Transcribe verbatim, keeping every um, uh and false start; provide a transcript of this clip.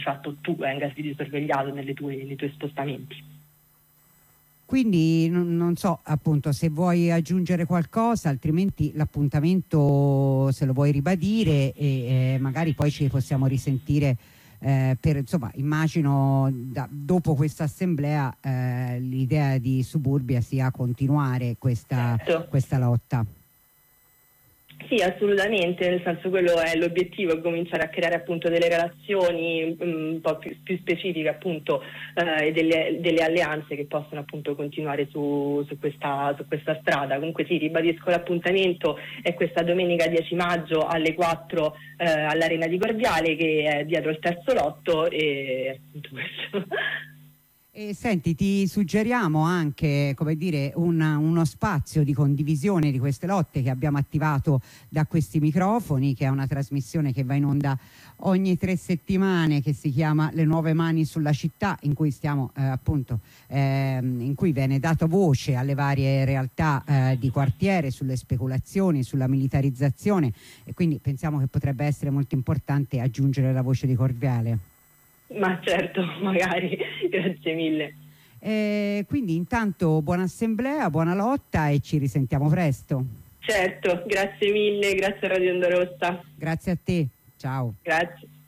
di fatto tu venga sorvegliato nelle tue, nei tuoi spostamenti. Quindi non, non so appunto se vuoi aggiungere qualcosa, altrimenti l'appuntamento se lo vuoi ribadire e eh, magari poi ci possiamo risentire eh, per, insomma, immagino da, dopo questa assemblea eh, l'idea di Suburbia sia continuare questa, Certo. questa lotta. Sì, assolutamente, nel senso quello è l'obiettivo, è cominciare a creare appunto delle relazioni un po' più, più specifiche appunto eh, e delle, delle alleanze che possono appunto continuare su, su, questa, su questa strada. Comunque sì, ribadisco l'appuntamento, è questa domenica dieci maggio alle quattro eh, all'Arena di Corviale, che è dietro il terzo lotto, e appunto questo. E senti, ti suggeriamo anche, come dire, un, uno spazio di condivisione di queste lotte che abbiamo attivato da questi microfoni, che è una trasmissione che va in onda ogni tre settimane, che si chiama Le Nuove Mani sulla Città, in cui stiamo eh, appunto eh, in cui viene dato voce alle varie realtà eh, di quartiere, sulle speculazioni, sulla militarizzazione, e quindi pensiamo che potrebbe essere molto importante aggiungere la voce di Corviale. Ma certo, magari, grazie mille. Eh, quindi intanto buona assemblea, buona lotta e ci risentiamo presto. Certo, grazie mille, grazie a Radio Onda Rossa. Grazie a te, ciao. Grazie.